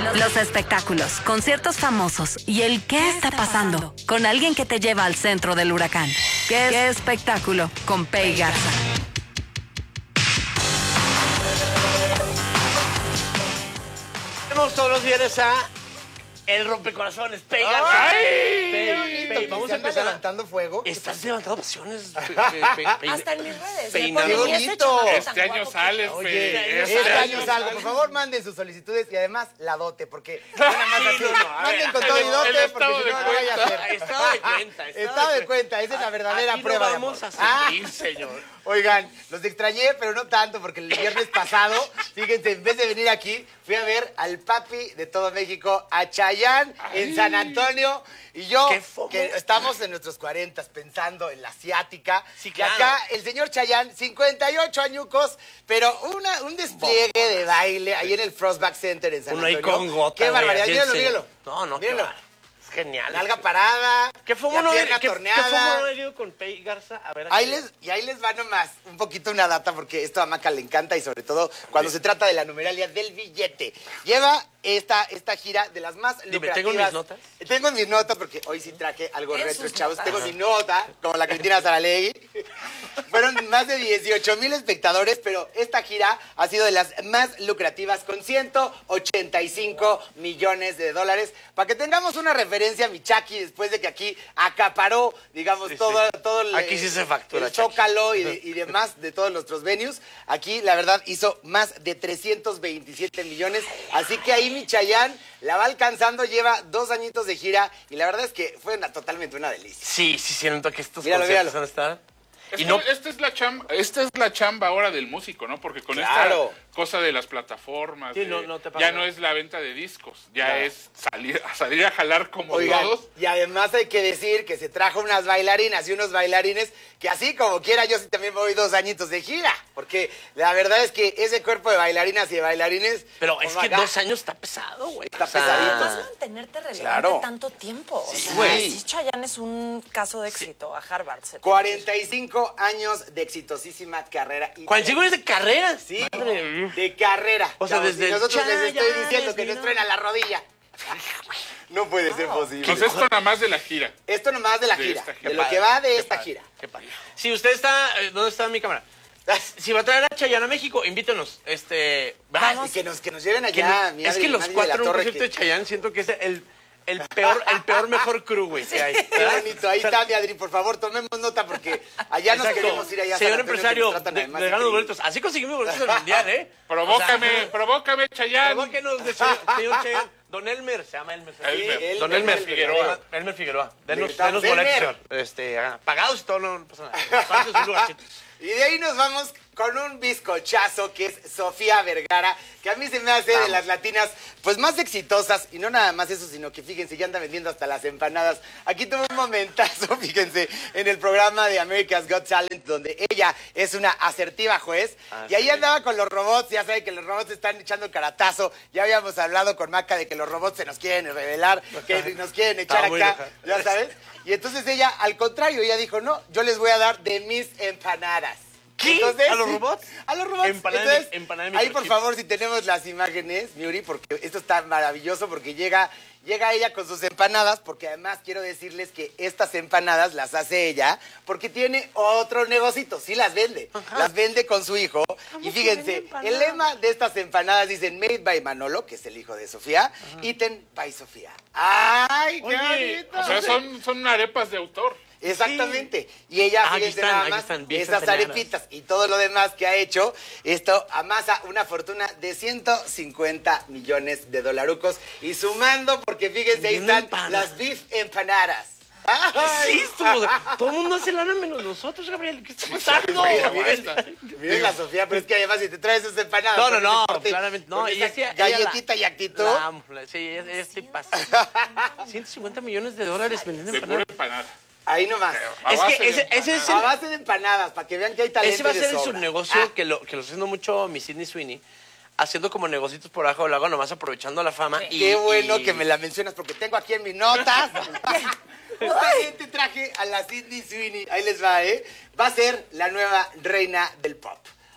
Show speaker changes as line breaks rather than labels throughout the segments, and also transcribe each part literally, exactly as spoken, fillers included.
Los espectáculos, conciertos famosos y el qué está pasando con alguien que te lleva al centro del huracán. ¿Qué, ¿Qué espectáculo? Con Pei Garza.
Vemos todos los viernes a El Rompecorazones, Pei Garza.
¡Ay!
Pei, Pei, vamos a empezar
levantando fuego.
Estás levantando pasiones.
Hasta en mis redes.
Peinado.
Me ponen,
¡Qué
"Y este
bonito!
chamaco tan
Este año
guapo que
sales,
es".
Pei.
Oye,
Este
Este
año
año salgo, por favor, manden sus solicitudes y además la dote, porque nada más así,
no, no, a
manden
ver,
con
el-
todo y
el
dote,
estado
porque si
de
no, no vaya a
cuenta.
ser.
Estado de cuenta.
Estado de cuenta, esa es la verdadera
Aquí
prueba
no
de amor.
vamos a
Ah,
sufrir, señor.
Oigan, los extrañé, pero no tanto, porque el viernes pasado, fíjense, en vez de venir aquí, fui a ver al papi de todo México, a Chayanne, en San Antonio, y yo,
¡Qué fomo!
que estamos en nuestros cuarentas pensando en la asiática,
Sí,
y
claro.
acá el señor Chayanne, cincuenta y ocho añucos, pero una, un despliegue de baile ahí en el Frostback Center en San
Uno ahí
Antonio.
con gota.
¡Qué
güey,
barbaridad!
así
Míralo,
en
míralo.
serio. No, no,
Míralo.
claro. Es genial.
Nalga parada,
¿Qué fumo
la
no he
pierna
qué- qué
torneada.
fumo no he ido con Pei Garza? A ver,
Ahí
aquí.
les, y ahí les va nomás un poquito una data, porque esto a Maca le encanta y sobre todo cuando se trata de la numeralia del billete. Lleva esta, esta gira de las más
Dime,
lucrativas.
¿tengo mis notas?
Tengo mis notas porque hoy sí traje algo
En
retro,
sus
chavos.
notas.
Tengo mi nota, como la Cristina Saralegui. Fueron más de dieciocho mil espectadores, pero esta gira ha sido de las más lucrativas con ciento ochenta y cinco millones de dólares. Para que tengamos una referencia, mi Chucky, después de que aquí acaparó, digamos,
Sí,
todo,
sí.
todo el,
Aquí sí se factura,
el
Chucky.
Zócalo y, de- y demás de todos nuestros venues. Aquí, la verdad, hizo más de trescientos veintisiete millones. Así que ahí mi Chayanne la va alcanzando, lleva dos añitos de gira y la verdad es que fue una, totalmente una delicia.
Sí, sí, siento que estos
Míralo,
conciertos
míralo.
van a estar.
Es
Y
que
no,
esta es la chamba, esta es la chamba ahora del músico, ¿no? Porque con
Claro.
esta cosa de las plataformas,
Sí,
de-
no- no te pasa
ya
nada.
no es la venta de discos, ya
Claro.
es salir a salir a jalar como
Oigan,
todos.
y además hay que decir que se trajo unas bailarinas y unos bailarines que así como quiera yo sí también me voy dos añitos de gira, porque la verdad es que ese cuerpo de bailarinas y de bailarines...
pero
pues,
es que
acá,
dos años está pesado, güey.
Está
O sea,
pesadito.
Vas a mantenerte relevante
Claro.
tanto tiempo. O sea,
güey.
sí, Chayanne es un caso de éxito. A Harvard se
cuarenta y cinco años de exitosísima carrera. Y
cuarenta y cinco años de carrera.
Sí,
Madre mía.
de carrera.
O sea,
Chavos,
desde
y nosotros les estoy
Chayanne,
diciendo que
mira.
nos traen a la rodilla. No puede ser posible.
Pues esto nada más de la gira.
Esto nomás de la
De
gira,
esta gira.
de lo
Padre,
que va de
qué
esta
padre,
gira.
qué padre. Si usted está, eh, ¿dónde está mi cámara? Si va a traer a Chayanne a México, invítenos. Este,
Y que nos, que nos lleven
que
allá,
no-
mi
es
Adri,
que
mi
los
Adri de la
cuatro en un
Torre,
concierto
que-
de Chayanne siento que es el, el peor, el peor mejor crew, güey, que hay.
Qué bonito, ahí está, mi Adri, por favor, tomemos nota porque allá nos
Exacto.
queremos ir allá. a San
Señor
Antonio, que
empresario,
nos tratan
de,
además
de ganar los
increíble.
boletos. Así conseguimos boletos del mundial, ¿eh?
Provócame, provócame, Chayanne.
Provóquenos de señor, señor Chayanne. Don Elmer, se llama Elmer.
Elmer.
Sí,
Don
Elmer
Elmer
Figueroa.
Elmer Figueroa. Denos,
Está-
denos boletos,
Elmer.
señor. Este, ah, pagados y todo, no, no pasa nada. Pagados en un lugarcito.
Y de ahí nos vamos con un bizcochazo que es Sofía Vergara, que a mí se me hace de las latinas pues más exitosas, y no nada más eso, sino que fíjense, ya anda vendiendo hasta las empanadas. Aquí tuvo un momentazo, fíjense, en el programa de America's Got Talent, donde ella es una asertiva juez,
Ah,
y ahí
sí.
andaba con los robots, ya saben que los robots están echando caratazo, ya habíamos hablado con Maca de que los robots se nos quieren revelar, que nos quieren echar
Estaba muy
acá,
enojada.
ya sabes, y entonces ella, al contrario, ella dijo, no, yo les voy a dar de mis empanadas.
¿Qué? ¿A los robots?
A los robots.
Empanada de-
Entonces,
empanada de
ahí por
microchips.
favor, si tenemos las imágenes, Miuri, porque esto está maravilloso, porque llega, llega ella con sus empanadas, porque además quiero decirles que estas empanadas las hace ella, porque tiene otro negocito, sí las vende, las vende con su hijo. Y
que
fíjense,
vende empanadas?
el lema de estas empanadas dicen Made by Manolo, que es el hijo de Sofía, Eaten by Sofía. ¡Ay, qué
Oye,
bonito!
O sea, son, son arepas de autor.
Exactamente. Y ella,
Ah, aquí
fíjense
están,
nada
aquí
más,
están, bien
estas
empanadas.
arepitas y todo lo demás que ha hecho, esto amasa una fortuna de ciento cincuenta millones de dolarucos. Y sumando, porque fíjense, ahí
Bien
están
empanadas.
las beef empanadas.
¿Qué
¡Ay!
es esto? Todo el mundo hace lana menos nosotros, Gabriel. ¿Qué está pasando?
Mira, miren, miren la Sofía, pero es que además si te traes esas empanadas...
No, no,
con
no,
ese porte,
claramente no.
con
ella
esa
sí- ella la-
galletita y actitud.
La amo, la- sí, ella, ella sí pasa. ciento cincuenta millones de dólares vendiendo
De pura
empanadas.
empanada.
Ahí nomás.
A
Es
base
que
de
ese, ese es
A
el,
base de empanadas, para que vean que hay talento
ese va a
de
ser el
sobra.
subnegocio
Ah,
que lo, que lo está haciendo mucho mi Sidney Sweeney, haciendo como negocios por abajo del lago, nomás aprovechando la fama. Y,
Qué bueno
y-
que me la mencionas porque tengo aquí en mis notas. Justamente traje a la Sidney Sweeney. Ahí les va, ¿eh? Va a ser la nueva reina del pop.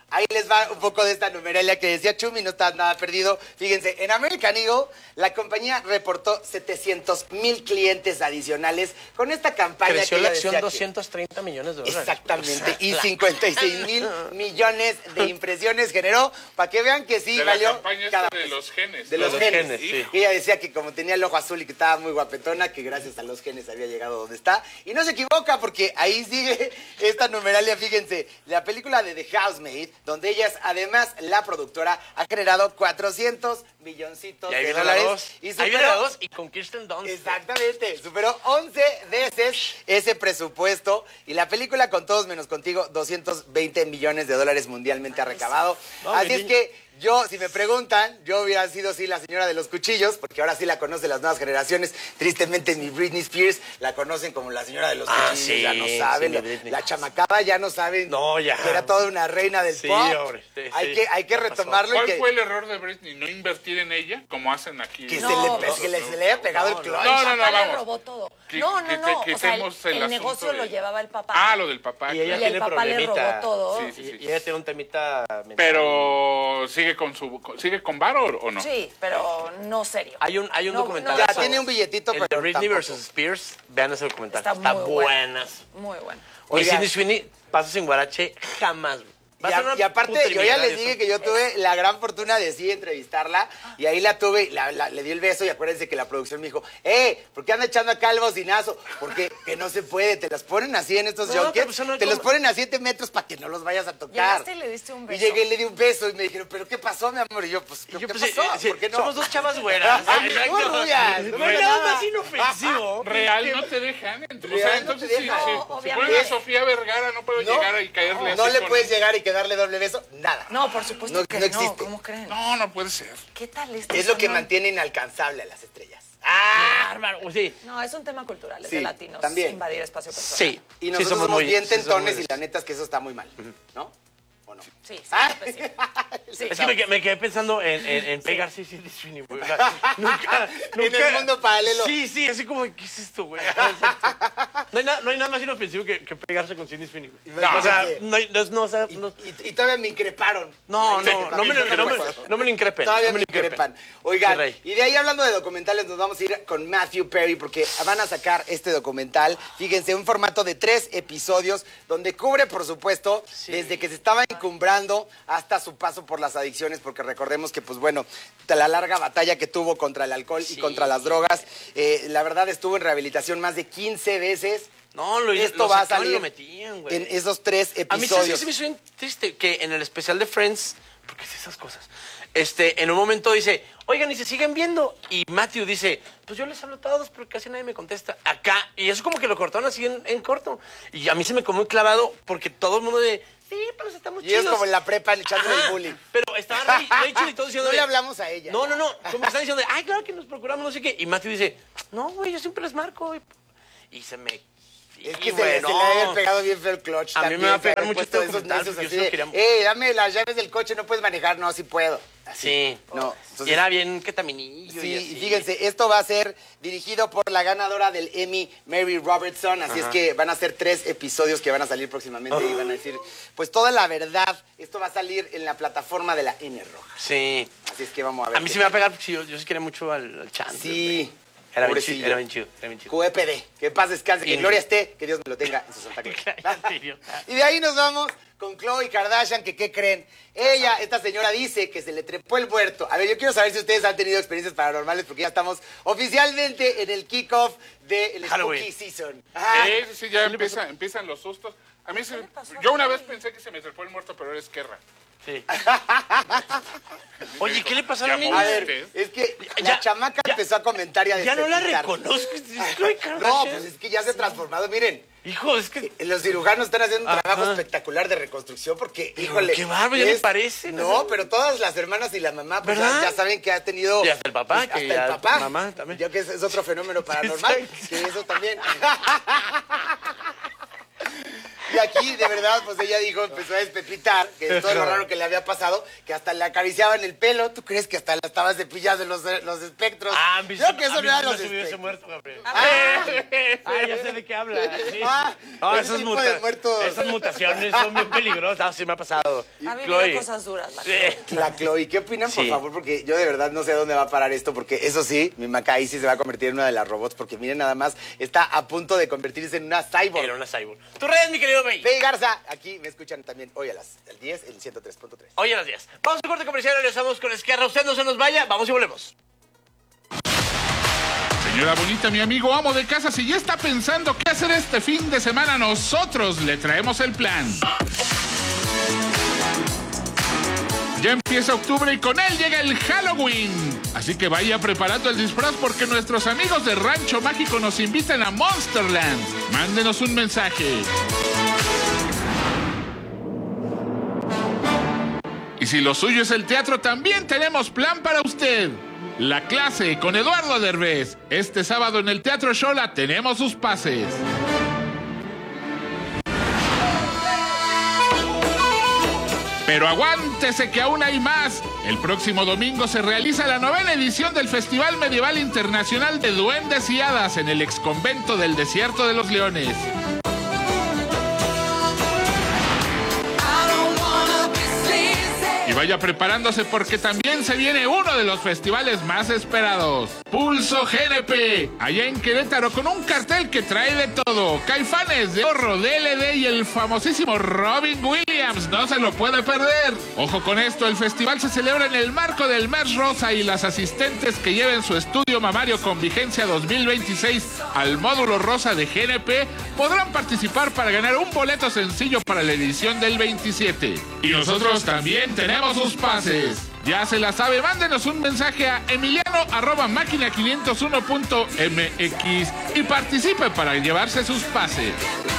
ahí les va un poco de esta numeralia que decía Chumi, no está nada perdido. Fíjense, en American Eagle, la compañía reportó setecientos mil clientes adicionales con esta campaña.
Creció
que
la
ella
acción
decía que-
doscientos treinta millones de dólares.
Exactamente, y cincuenta y seis mil millones de impresiones generó, para que vean que sí
De la
valió
campaña esta
cada
de
peso.
los genes.
De
¿no?
los,
De los
genes.
genes, sí.
Y ella decía que como tenía el ojo azul y que estaba muy guapetona, que gracias a los genes había llegado donde está. Y no se equivoca, porque ahí sigue esta numeralia, fíjense, la película de The Housemaid, donde ella es además la productora, ha generado cuatrocientos milloncitos
Y ahí
de
viene la
dólares.
dos.
Y
Ahí viene
superó-
la dos y con Kirsten Dunst.
Exactamente, superó once veces ese presupuesto y la película Con Todos Menos Contigo, doscientos veinte millones de dólares mundialmente ha recabado.
No,
Así
mi
es
niña.
que yo, si me preguntan, yo hubiera sido sí la señora de los cuchillos, porque ahora sí la conocen las nuevas generaciones. Tristemente mi Britney Spears la conocen como la señora de los
Ah,
cuchillos,
sí,
ya no saben.
sí, mi
la,
Britney.
la chamacada ya no saben
No, ya.
que era toda una reina del
Sí,
pop.
hombre, sí,
hay,
sí.
que, hay que
Ya pasó.
retomarlo y
¿Cuál
que,
fue el error de Britney? ¿No invertir en ella como hacen aquí?
que
No,
se, le,
no,
que le- se le haya pegado el clutch.
No, no,
El
no,
papá le
vamos.
robó todo.
Que-
no, no,
que-
no.
que
O sea, el,
quitemos el
el
asunto
negocio
de-
lo llevaba el papá.
Ah, lo del papá.
Y ella
Y el
tiene
papá le
problemita.
robó todo.
Sí, sí, sí.
Y ella tiene un temita mental.
Pero sigue con su sigue con varo o no?
Sí, pero no serio.
Hay un, hay un
No,
documental.
Ya,
no,
tiene un billetito,
El de
pero
Britney
tampoco.
versus Spears. Vean ese documental.
Está
Está,
muy bueno.
buenas.
Muy bueno.
Oye,
Oigan.
Cindy Sweeney, pasos en Guarache, jamás. güey. Va
Y,
a ser
a-
una
y aparte,
puta
yo ya
eliminada
les
eso.
dije que yo tuve la gran fortuna de sí entrevistarla y ahí la tuve, y la- la- le di el beso y acuérdense que la producción me dijo, eh, ¿por qué anda echando acá el bocinazo? Porque que no se puede, te las ponen así en estos
No,
junkets,
pero pues, no,
te los
¿cómo?
ponen a siete metros para que no los vayas a tocar.
Llegaste y le diste un
Y
beso.
llegué y le di un beso y me dijeron, ¿pero qué pasó, mi amor? Y yo, pues, ¿qué,
Y yo,
qué
pues,
pasó?
eh, sí,
¿Por qué no?
Somos dos chavas güeras.
Ay,
Exacto.
muy rubias, no
No hay
me
nada
nada.
más inofensivo.
Real no te dejan. Ent- O
Real
sea,
no
entonces
te
si,
dejan.
si-
No,
si ponen
obviamente.
a Sofía Vergara no puedo
No,
llegar y caerle
no
así
le
con-
puedes llegar y que darle doble beso, nada.
No, por supuesto
No-
que
no
no.
existe.
¿Cómo creen?
No, no puede ser.
¿Qué tal esto?
Es lo que
Son-
mantiene inalcanzable a las estrellas.
Ah, bárbaro. Sí.
No, es un tema cultural, es
Sí,
de latinos.
también.
Invadir espacio personal.
Sí.
Y
Sí,
nosotros somos, bien
sí, somos
tentones
muy-
y la neta es que eso está muy mal, ¿no? ¿O no?
Sí, sí,
Ah.
pues sí. Sí.
Es que me, quedé- me quedé pensando en, en, en pegarse sí, Cindy Sweeney, güey. O sea, nunca,
En
nunca-
el mundo paralelo.
Sí, sí, así como, ¿qué es esto, güey? No hay, nada, no hay nada más inofensivo que, que pegarse con Cindy Sweeney, güey.
No,
o sea,
sí.
no, hay- no, no, o sea,
Y,
no,
y- y todavía me increparon.
no,
Ahí
no, no me, lo- no me, no me lo increpen.
Todavía
no
me
me lo
increpan.
Qué
Oigan,
rey.
y de ahí hablando de documentales, nos vamos a ir con Matthew Perry porque van a sacar este documental. Fíjense, un formato de tres episodios donde cubre, por supuesto, desde que se estaba encumbrando hasta su paso por las adicciones, porque recordemos que, pues bueno, la larga batalla que tuvo contra el alcohol y
Sí.
contra las drogas, eh, la verdad estuvo en rehabilitación más de quince veces.
No, lo,
Esto
lo
va a
sacaban y
salir
lo metían, güey.
en esos tres
A mí, ¿sabes qué
episodios.
se me hizo bien triste? Que en el especial de Friends, porque es esas cosas, este, en un momento dice, oigan, y se siguen viendo. Y Matthew dice, pues yo les hablo a todos, pero casi nadie me contesta. Acá, y eso como que lo cortaron así en, en corto. Y a mí se me quedó muy clavado porque todo el mundo de, sí, pero estamos
Y
chidos.
es como en la prepa echándole el
Ajá,
bullying.
Pero estaba Ray- Rachel y todo diciendo
No
de-
le hablamos a ella.
No, no, no. Como que están diciendo de, ay, claro que nos procuramos, no sé qué. Y Matthew dice, no, güey, yo siempre les marco. Y, y se me...
Es
y,
que se,
güey,
le- se
no.
le ha haber pegado bien feo el clutch.
A mí
también,
me va a
se
pegar
haber
mucho
puesto
este
esos
documental,
necios
porque
así
yo sí
de,
lo
eh,
quería-
dame las llaves del coche, no puedes manejar, no, sí puedo. Así.
Sí.
No.
y
Entonces,
era bien ketaminillo.
sí,
y
y
así.
fíjense, esto va a ser dirigido por la ganadora del Emmy, Mary Robertson, así es que van a ser tres episodios que van a salir próximamente y van a decir, pues toda la verdad, esto va a salir en la plataforma de la N Roja.
Sí.
Así es que vamos a ver.
A mí
qué
sí me va a
tal.
pegar porque sí, yo, yo sí quería mucho al, al Chandler.
Sí.
güey. Era bien,
pobrecillo.
chido, era bien chido, era bien chido.
Q E P D, que paz descanse, que
Sí.
en gloria esté, que Dios me lo tenga en su santa gloria.
Idiota.
Y de ahí nos vamos con Khloe Kardashian, que ¿qué creen? Ella, esta señora dice que se le trepó el muerto. A ver, yo quiero saber si ustedes han tenido experiencias paranormales, porque ya estamos oficialmente en el kickoff del
Halloween.
Spooky Season. Ajá.
Eh, sí, ya empieza, empiezan los sustos. A mí se,
le pasó a
yo una vez
Khloe?
pensé que se me trepó el muerto, pero era Esquerra.
Sí. Oye, ¿qué le pasó a la
Ya
niña?
A ver,
¿Usted?
es que
Ya-
la chamaca
ya-
empezó a comentar y a
Ya no la
despotricar.
reconozco. Es Khloe
No,
Kardashian.
pues es que ya se ha transformado. Miren,
Hijo, es que...
los cirujanos están haciendo un
Ajá.
trabajo espectacular de reconstrucción porque,
Pero
híjole.
qué bárbaro, ya ni parece,
No,
¿no?
pero todas las hermanas y la mamá, pues ya,
¿Verdad?
ya saben que ha tenido.
Y hasta el papá,
pues,
que
hasta
ya-
el papá.
mamá también.
Ya que es, es otro fenómeno paranormal.
Exacto.
Que eso también. Y aquí, de verdad, pues ella dijo, empezó a despepitar, que es todo lo raro que le había pasado, que hasta le acariciaban el pelo. ¿Tú crees que hasta la estabas cepillando los, los espectros?
Ah, mi
Creo que eso
a mí
no era
sí
los
me subió ese
espectros.
muerto, Gabriel.
Ah,
Ah, ya sé de qué habla. Sí.
Ah,
Ah,
ese
esas,
tipo
muta-
de muertos.
esas mutaciones son bien peligrosas. Ah, sí me ha pasado.
Ha vivido
Chloe.
cosas duras. La
Sí.
la Chloe, ¿qué opinan, por
Sí.
favor? Porque yo de verdad no sé a dónde va a parar esto, porque eso sí, mi Macay sí se va a convertir en una de las robots, porque miren nada más, está a punto de convertirse en una cyborg.
Era una cyborg. ¿Tú redes, mi querido Bey?
Bey Garza, aquí me escuchan también hoy a las el diez, el ciento tres punto tres.
Hoy a las diez. Vamos a corte comercial, regresamos con Esquerra. Usted no se nos vaya, vamos y volvemos.
Señora bonita, mi amigo amo de casa, si ya está pensando qué hacer este fin de semana, nosotros le traemos el plan. Ya empieza octubre y con él llega el Halloween. Así que vaya preparando el disfraz porque nuestros amigos de Rancho Mágico nos invitan a Monsterland. Mándenos un mensaje. Y si lo suyo es el teatro, también tenemos plan para usted. La clase con Eduardo Derbez. Este sábado en el Teatro Xola tenemos sus pases. Pero aguántese que aún hay más. El próximo domingo se realiza la novena edición del Festival Medieval Internacional de Duendes y Hadas en el exconvento del Desierto de los Leones. Y vaya preparándose porque también se viene uno de los festivales más esperados. Pulso G N P, allá en Querétaro, con un cartel que trae de todo. Caifanes, de Horro, D L D y el famosísimo Robin Williams. No se lo puede perder. Ojo con esto, el festival se celebra en el marco del Mes Rosa y las asistentes que lleven su estudio mamario con vigencia dos mil veintiséis al módulo rosa de G N P podrán participar para ganar un boleto sencillo para la edición del veintisiete. Y nosotros también tenemos sus pases. Ya se la sabe, mándenos un mensaje a emiliano arroba máquina quinientos uno punto m x y participe para llevarse sus pases.